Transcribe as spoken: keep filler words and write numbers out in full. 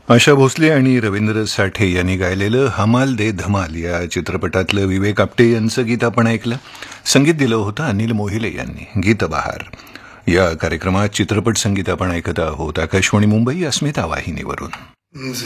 आशा भोसले आणि रवींद्र साठे यांनी गायलेलं हमाल दे धमाल या चित्रपटातलं विवेक आपटे यांचं गीत आपण ऐकलं. संगीत दिलं होतं अनिल मोहिले यांनी. गीत बहार या कार्यक्रमात चित्रपट संगीत आपण ऐकत आहोत आकाशवाणी मुंबई अस्मिता वाहिनीवरून.